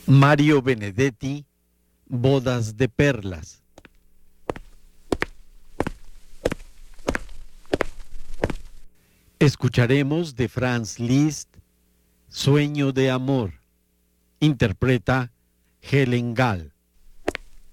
Mario Benedetti, Bodas de Perlas. Escucharemos de Franz Liszt, Sueño de amor. Interpreta Helen Gall.